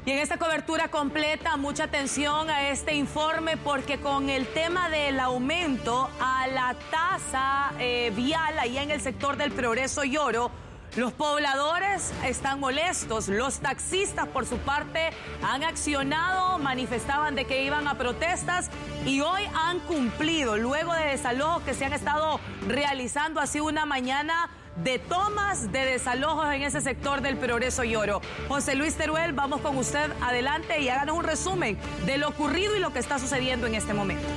Y en esta cobertura completa, mucha atención a este informe porque con el tema del aumento a la tasa vial allá en el sector del Progreso y Oro, los pobladores están molestos. Los taxistas, por su parte, han accionado, manifestaban de que iban a protestas y hoy han cumplido. Luego de desalojos que se han estado realizando, ha sido una mañana de tomas, de desalojos en ese sector del Progreso y Oro. José Luis Teruel, vamos con usted adelante y háganos un resumen de lo ocurrido y lo que está sucediendo en este momento.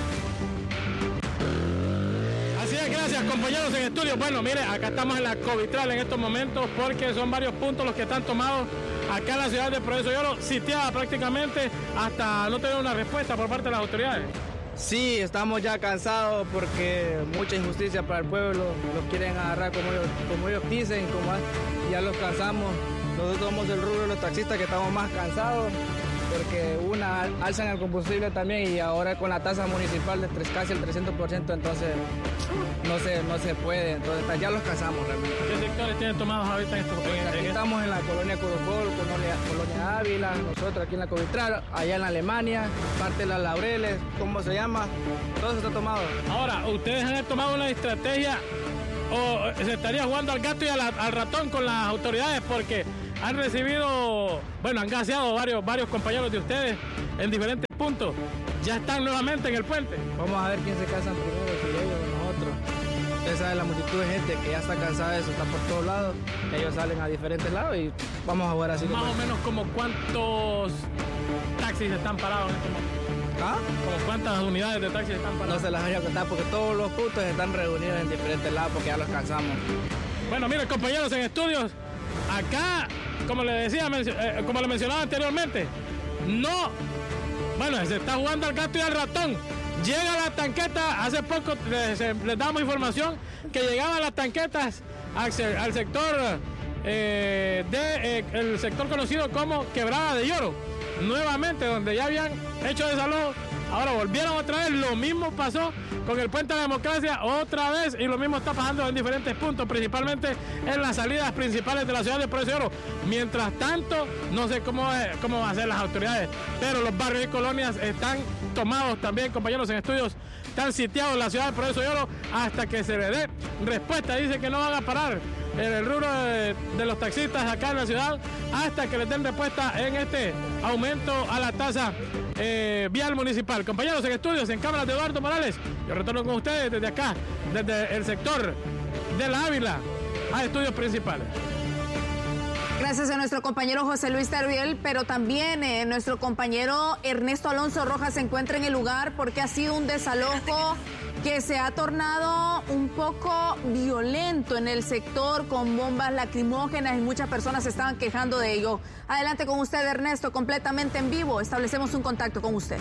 Así es, gracias compañeros en estudio. Bueno, mire, acá estamos en la Covitral en estos momentos porque son varios puntos los que están tomados acá en la ciudad del Progreso y Oro, sitiada prácticamente hasta no tener una respuesta por parte de las autoridades. Sí, estamos ya cansados porque mucha injusticia para el pueblo, los quieren agarrar como ellos dicen, ya los cansamos. Nosotros somos el rubro de los taxistas que estamos más cansados porque alzan el combustible también y ahora con la tasa municipal de casi el 300%, entonces no se puede, entonces ya los cansamos realmente. ¿Qué sectores tienen tomados ahorita en estos momentos? Aquí estamos en la colonia Corocol, colonia Ávila, nosotros aquí en la Covitral, allá en Alemania, parte de las Laureles, ¿cómo se llama? Todo eso está tomado. Ahora, ¿ustedes han tomado una estrategia o se estaría jugando al gato y al ratón con las autoridades? Porque han recibido, han gaseado varios compañeros de ustedes en diferentes puntos. Ya están nuevamente en el puente. Vamos a ver quién se casa primero, si ellos o nosotros. Usted sabe la multitud de gente que ya está cansada de eso, está por todos lados. Ellos salen a diferentes lados y vamos a jugar así. Más o menos como cuántos taxis están parados en este momento. ¿Ah? ¿Como cuántas unidades de taxis están paradas? No se las voy a contar porque todos los puntos están reunidos en diferentes lados porque ya los cansamos. Bueno, miren compañeros en estudios, acá, como le decía, como le mencionaba anteriormente, se está jugando al gato y al ratón. Llega la tanqueta, hace poco les damos información que llegaban las tanquetas al sector el sector conocido como Quebrada de Lloro, nuevamente donde ya habían hecho desalojo. Ahora volvieron otra vez, lo mismo pasó con el Puente de la Democracia otra vez y lo mismo está pasando en diferentes puntos, principalmente en las salidas principales de la ciudad de Progreso y Oro. Mientras tanto, no sé cómo van a ser las autoridades, pero los barrios y colonias están tomados también, compañeros en estudios, están sitiados en la ciudad de Progreso y Oro hasta que se le dé respuesta. Dice que no van a parar el rubro de los taxistas acá en la ciudad hasta que les den respuesta en este aumento a la tasa vial municipal. Compañeros en estudios, en cámaras de Eduardo Morales, yo retorno con ustedes desde acá, desde el sector de la Ávila a estudios principales. Gracias a nuestro compañero José Luis Teruel, pero también nuestro compañero Ernesto Alonso Rojas se encuentra en el lugar porque ha sido un desalojo que se ha tornado un poco violento en el sector con bombas lacrimógenas y muchas personas se estaban quejando de ello. Adelante con usted, Ernesto, completamente en vivo. Establecemos un contacto con usted.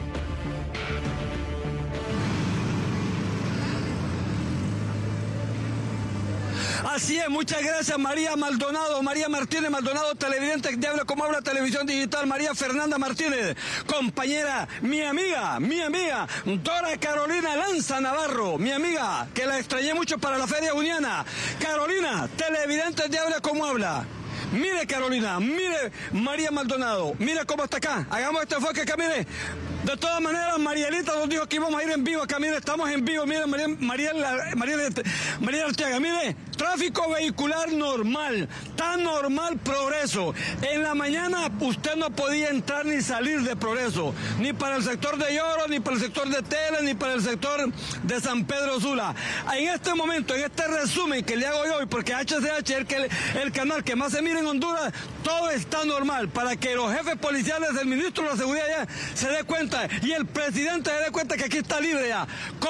Así es, muchas gracias María Maldonado, María Martínez Maldonado, televidente de Habla Como Habla Televisión Digital, María Fernanda Martínez, compañera, mi amiga, Dora Carolina Lanza Navarro, mi amiga, que la extrañé mucho para la Feria Uniana. Carolina, televidente de Habla Como Habla. Mire Carolina, mire María Maldonado, mire cómo está acá, hagamos este enfoque acá, mire. De todas maneras, Marielita nos dijo que íbamos a ir en vivo acá, mire, estamos en vivo, mire, María Arteaga, mire, tráfico vehicular normal, tan normal Progreso. En la mañana usted no podía entrar ni salir de Progreso, ni para el sector de Lloro, ni para el sector de Tela, ni para el sector de San Pedro Sula. En este momento, en este resumen que le hago yo, porque HCH es el canal que más se mira en Honduras, todo está normal, para que los jefes policiales, el ministro de la Seguridad ya se dé cuenta y el presidente se dé cuenta que aquí está libre ya.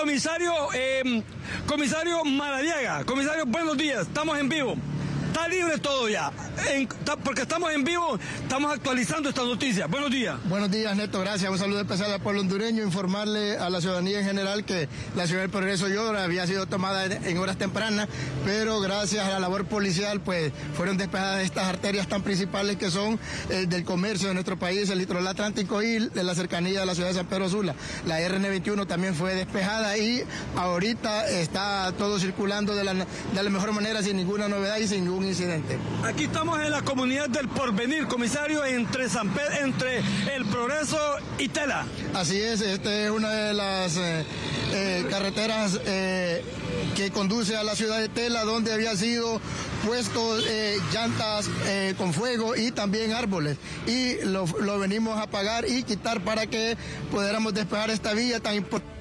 Comisario Maradiaga, comisario, buenos días, estamos en vivo. Está libre todo ya, porque estamos en vivo, estamos actualizando esta noticia. Buenos días. Buenos días, Neto, gracias. Un saludo especial al pueblo hondureño, informarle a la ciudadanía en general que la ciudad del Progreso y Oro había sido tomada en horas tempranas, pero gracias a la labor policial, pues fueron despejadas estas arterias tan principales que son del comercio de nuestro país, el litoral atlántico y de la cercanía de la ciudad de San Pedro Sula. La RN21 también fue despejada y ahorita está todo circulando de la mejor manera, sin ninguna novedad y sin ningún incidente. Aquí estamos en la comunidad del Porvenir, comisario, entre El Progreso y Tela. Así es, esta es una de las carreteras que conduce a la ciudad de Tela, donde había sido puestos llantas con fuego y también árboles, y lo venimos a apagar y quitar para que pudiéramos despejar esta vía tan importante,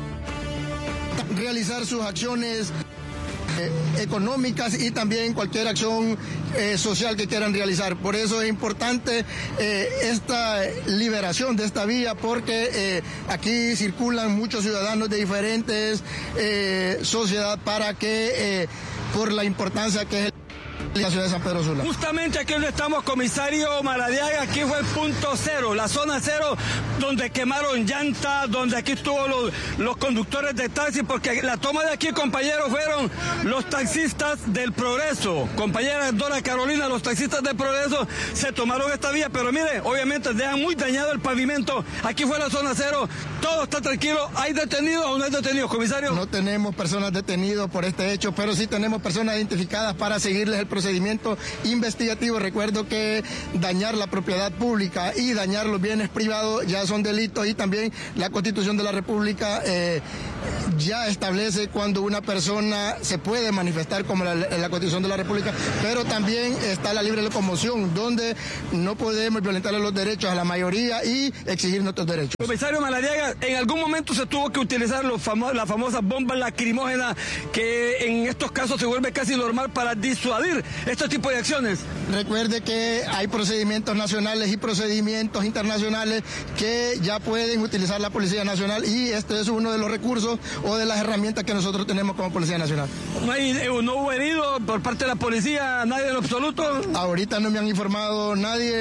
realizar sus acciones económicas y también cualquier acción social que quieran realizar. Por eso es importante esta liberación de esta vía, porque aquí circulan muchos ciudadanos de diferentes sociedades, para que por la importancia que es la ciudad de San Pedro Sula. Justamente aquí donde estamos, comisario Maradiaga, aquí fue el punto cero, la zona cero, donde quemaron llantas, donde aquí estuvo los conductores de taxi, porque la toma de aquí, compañeros, fueron los taxistas del Progreso. Compañera Dora Carolina, los taxistas del Progreso se tomaron esta vía, pero mire, obviamente dejan muy dañado el pavimento. Aquí fue la zona cero, todo está tranquilo. ¿Hay detenidos o no hay detenidos, comisario? No tenemos personas detenidas por este hecho, pero sí tenemos personas identificadas para seguirles el procedimiento investigativo. Recuerdo que dañar la propiedad pública y dañar los bienes privados ya son delitos, y también la Constitución de la República ya establece cuando una persona se puede manifestar como la Constitución de la República, pero también está la libre locomoción, donde no podemos violentar los derechos a la mayoría y exigir nuestros derechos. Comisario Maradiaga, en algún momento se tuvo que utilizar las famosas bombas lacrimógenas, que en estos casos se vuelve casi normal para disuadir este tipo de acciones. Recuerde que hay procedimientos nacionales y procedimientos internacionales que ya pueden utilizar la Policía Nacional, y este es uno de los recursos o de las herramientas que nosotros tenemos como Policía Nacional. ¿No hubo herido por parte de la policía? ¿Nadie en absoluto? Ahorita no me han informado nadie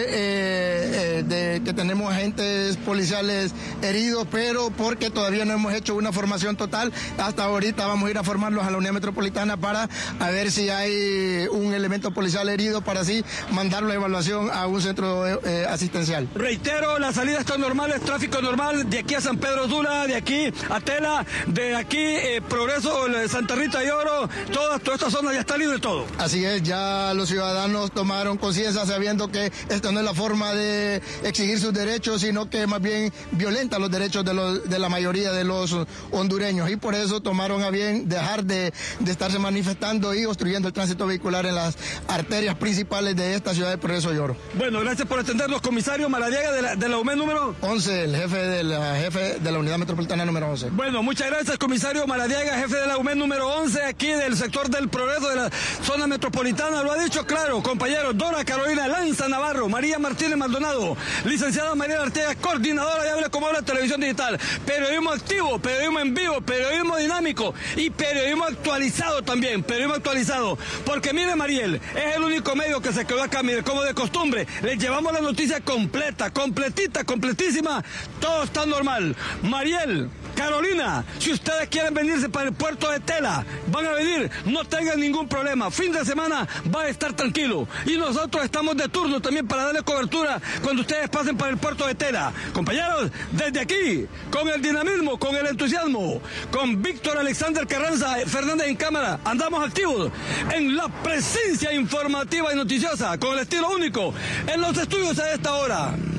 de que tenemos agentes policiales heridos, pero porque todavía no hemos hecho una formación total. Hasta ahorita vamos a ir a formarlos a la Unidad Metropolitana para a ver si hay un elemento policial herido, para así mandarlo a evaluación a un centro asistencial. Reitero, la salida está normal, es tráfico normal de aquí a San Pedro Sula, de aquí a Tela, de aquí Progreso, Santa Rita y Oro, toda esta zona ya está libre todo. Así es, ya los ciudadanos tomaron conciencia, sabiendo que esta no es la forma de exigir sus derechos, sino que más bien violenta los derechos de la mayoría de los hondureños, y por eso tomaron a bien dejar de estarse manifestando y obstruyendo el tránsito vehicular en las arterias principales de esta ciudad de Progreso y Oro. Bueno, gracias por atendernos, comisario Maradiaga de la UME número 11, el jefe de la Unidad Metropolitana número 11. Bueno, muchas gracias, comisario Maradiaga, jefe de la UME número 11, aquí del sector del Progreso de la zona metropolitana. Lo ha dicho claro, compañeros: Dora Carolina Lanza Navarro, María Martínez Maldonado, licenciada María Arteaga, coordinadora de Habla como Habla Televisión Digital. Periodismo activo, periodismo en vivo, periodismo dinámico y periodismo actualizado también, periodismo actualizado. Porque mire, Mariel, es el único medio que se quedó acá, mire, como de costumbre, les llevamos la noticia completa, completita, completísima, todo está normal. Mariel, Carolina, si ustedes quieren venirse para el puerto de Tela, van a venir, no tengan ningún problema. Fin de semana va a estar tranquilo. Y nosotros estamos de turno también para darle cobertura cuando ustedes pasen para el puerto de Tela. Compañeros, desde aquí, con el dinamismo, con el entusiasmo, con Víctor Alexander Carranza Fernández en cámara, andamos activos en la presencia informativa y noticiosa, con el estilo único, en los estudios a esta hora.